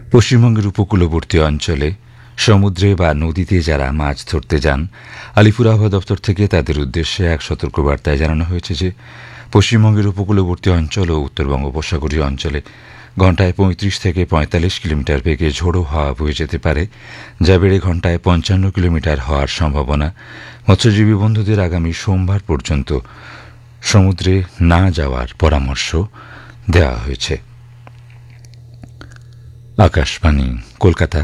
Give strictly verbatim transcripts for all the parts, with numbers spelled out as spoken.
পশ্চিমবঙ্গের উপকূলবর্তী অঞ্চলে সমুদ্রে বা নদীতে যারা মাছ ধরতে যান, আলিপুর আবহাওয়া দপ্তর থেকে তাদের উদ্দেশ্যে এক সতর্কবার্তায় জানানো হয়েছে যে পশ্চিমবঙ্গের উপকূলবর্তী অঞ্চল ও উত্তর বঙ্গোপসাগরীয় অঞ্চলে ঘণ্টায় পঁয়ত্রিশ থেকে পঁয়তাল্লিশ কিলোমিটার বেগে ঝোড়ো হাওয়া বয়ে যেতে পারে, যা বেড়ে ঘণ্টায় পঞ্চান্ন কিলোমিটার হওয়ার সম্ভাবনা। মৎস্যজীবী বন্ধুদের আগামী সোমবার পর্যন্ত সমুদ্রে না যাওয়ার পরামর্শ দেওয়া হয়েছে। আকাশবাণী কলকাতা।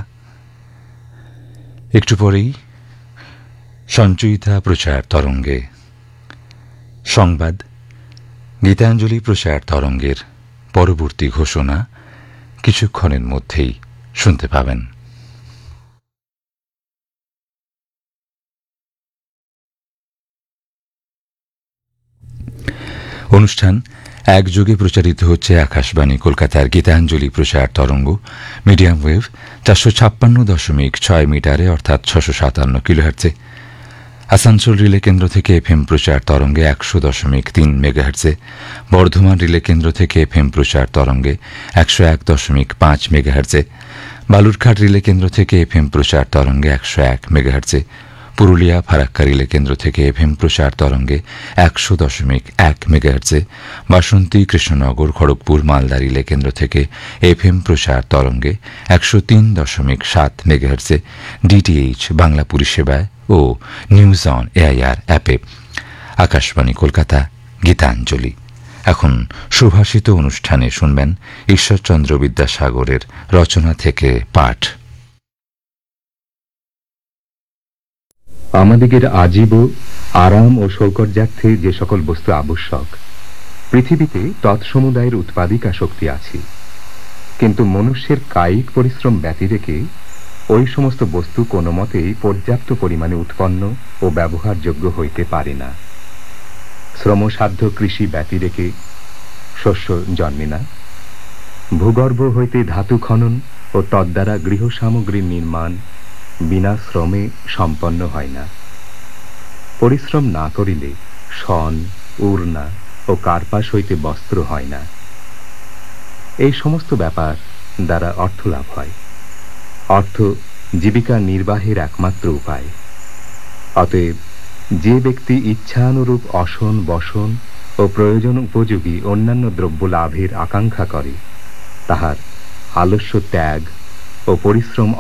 একটু পরেই সঞ্চয়িতা প্রচার তরঙ্গে সংবাদ, গীতাঞ্জলি প্রচার তরঙ্গের পরবর্তী ঘোষণা কিছুক্ষণের মধ্যেই শুনতে পাবেন। অনুষ্ঠান একযোগে প্রচারিত হচ্ছে আকাশবাণী কলকাতার গীতাঞ্জলি প্রচার তরঙ্গ মিডিয়াম ওয়েভ চারশো ছাপ্পান্ন দশমিক ছয় মিটারে অর্থাৎ ছশো সাতান্ন কিলোহার্টজে, আসানসোল রিলে কেন্দ্র থেকে এফএম প্রচার তরঙ্গে একশো দশমিক তিন মেগাহার্টজে, বর্ধমান রিলে কেন্দ্র থেকে এফএম প্রচার তরঙ্গে একশো এক দশমিক পাঁচ মেগাহার্টজে, বালুরঘাট রিলে কেন্দ্র থেকে এফএম প্রচার তরঙ্গে একশো এক মেগাহার্টজে, পুরুলিয়া ফারাক্কা রিলে কেন্দ্র থেকে এফএম প্রচার তরঙ্গে একশো দশমিক এক মেগাহার্টজে, বাসন্তী কৃষ্ণনগর খড়গপুর মালদা রিলে কেন্দ্র থেকে এফএম প্রচার তরঙ্গে একশো তিন দশমিক সাত মেগাহার্টজে, ডিটিএইচ বাংলা পরিষেবায় ও নিউজ অন এআইআর অ্যাপে। আকাশবাণী কলকাতা গীতাঞ্জলি। এখন সুভাষিত অনুষ্ঠানে শুনবেন ঈশ্বরচন্দ্র বিদ্যাসাগরের রচনা থেকে পাঠ। আমাদিগের আজীব আরাম ও সৌকর্যার্থে যে সকল বস্তু আবশ্যক, পৃথিবীতে তৎসমুদায়ের উৎপাদিকা শক্তি আছে, কিন্তু মনুষ্যের কায়িক পরিশ্রম ব্যতি রেখে ওই সমস্ত বস্তু কোনো মতেই পর্যাপ্ত পরিমাণে উৎপন্ন ও ব্যবহারযোগ্য হইতে পারে না। শ্রমসাধ্য কৃষি ব্যতি রেখে শস্য জন্মে না। ভূগর্ভ হইতে ধাতু খনন ও তদ্বারা গৃহ সামগ্রীর নির্মাণ বিনা শ্রমে সম্পন্ন হয় না। পরিশ্রম না করিলে শন, উড়না ও কার্পাস হইতে বস্ত্র হয় না। এই সমস্ত ব্যাপার দ্বারা অর্থ লাভ হয়। অর্থ জীবিকা নির্বাহের একমাত্র উপায়। অতএব যে ব্যক্তি ইচ্ছানুরূপ অসন, বসন ও প্রয়োজন উপযোগী অন্যান্য দ্রব্য লাভের আকাঙ্ক্ষা করে, তাহার আলস্য ত্যাগ ও পরিশ্রম